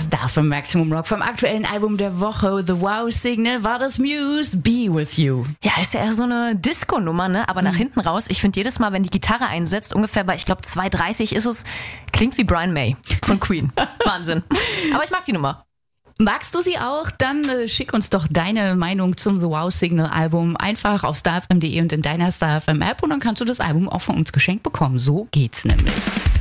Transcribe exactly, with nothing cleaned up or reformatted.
Star F M Maximum Rock vom aktuellen Album der Woche, The Wow Signal, war das Muse, Be With You. Ja, ist ja eher so eine Disco-Nummer, ne? Aber nach Mhm. hinten raus, ich finde jedes Mal, wenn die Gitarre einsetzt, ungefähr bei, ich glaube, zwei dreißig ist es, klingt wie Brian May von Queen. Wahnsinn. Aber ich mag die Nummer. Magst du sie auch? Dann äh, schick uns doch deine Meinung zum The Wow Signal Album einfach auf starfm punkt de und in deiner Star F M App und dann kannst du das Album auch von uns geschenkt bekommen. So geht's nämlich.